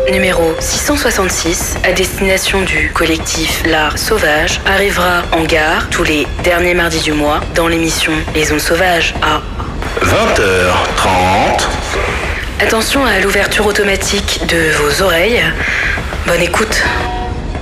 numéro 666 à destination du collectif L'Art Sauvage arrivera en gare tous les derniers mardis du mois dans l'émission Les Ondes Sauvages à 20h30. Attention à l'ouverture automatique de vos oreilles. Bonne écoute.